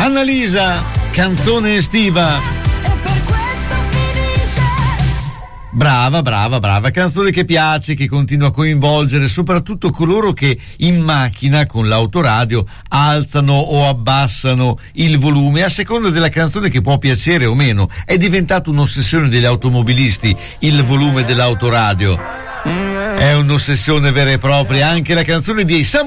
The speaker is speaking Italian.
Annalisa, canzone estiva. Brava, canzone che piace, che continua a coinvolgere soprattutto coloro che in macchina con l'autoradio alzano o abbassano il volume a seconda della canzone, che può piacere o meno. È diventato un'ossessione degli automobilisti il volume dell'autoradio. È un'ossessione vera e propria. Anche la canzone di